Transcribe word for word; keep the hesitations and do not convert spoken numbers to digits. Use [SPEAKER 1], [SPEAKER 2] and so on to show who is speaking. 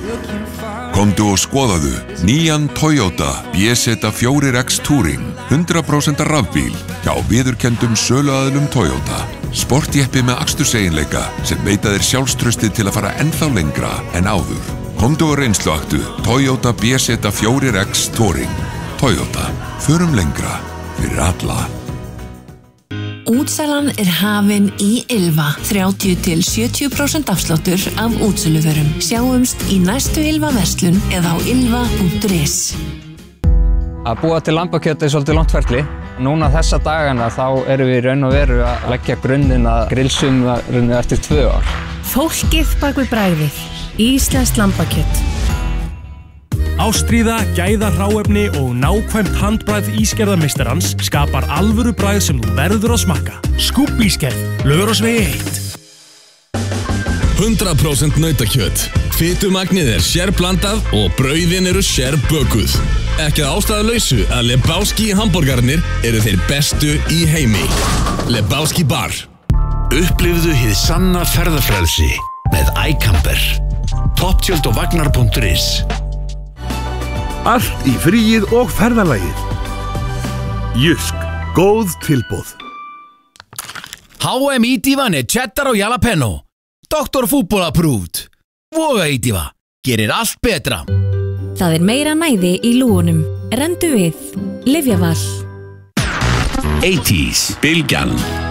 [SPEAKER 1] Komdu og skoðaðu nýjan Toyota B Z fjögur X Touring hundrað prósent rafbíl hjá viðurkenndum söluaðilum Toyota. Sportjeppi með aksturseiginleika sem veita þér sjálfstraustið til að fara ennþá lengra en áður. Komdu og reynsluaktu Toyota B Z fjögur X Touring. Toyota. Förum lengra fyrir alla.
[SPEAKER 2] Útsalan er hafin í Ylva. þrjátíu til sjötíu prósent afsláttur af útsöluvörum. Sjáumst í næstu Ylva verslun eða á ylva punktur is.
[SPEAKER 3] Að búa til lambakjöt er svolítið langt ferli. Núna þessa dagana þá erum við í raun og veru að leggja grunninn að grillsumarinu eftir tvö ár.
[SPEAKER 4] Fólkið bak við bragðið. Íslenskt lambakjöt.
[SPEAKER 5] Ástríða, gæða hráefni og nákvæmt handbragð ísgerðarmeistarans skapar alvöru bragð sem þú verður að smakka. Skúbb ísgerð, Laugarásvegi eitt.
[SPEAKER 6] hundrað prósent nautakjöt. Fitumagnið er sérblandað og brauðin eru sérbökuð. Ekki að ástæðulausu að Lebowski hamborgarnir eru þeir bestu í heimi. Lebowski bar.
[SPEAKER 7] Upplifðu hið sanna ferðafrelsi með iCamper. Topptjöld og vagnar punktur is.
[SPEAKER 8] Allt í fríið og ferðalagið. Jysk, góð tilboð.
[SPEAKER 9] H M ídívan er cheddar og jalapeno. doktor Fútból approved. Voga ídíva. Gerir allt betra.
[SPEAKER 4] Það er meira næði í lúgunum. Rendu við. Lyfjaval.
[SPEAKER 7] áttatíu, Bylgjan.